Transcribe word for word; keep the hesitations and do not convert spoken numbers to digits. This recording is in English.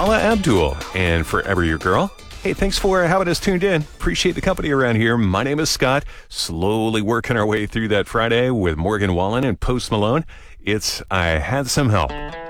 Paula Abdul and Forever Your Girl. Hey, thanks for having us tuned in. Appreciate the company around here. My name is Scott. Slowly working our way through that Friday with Morgan Wallen and Post Malone. It's I Had Some Help.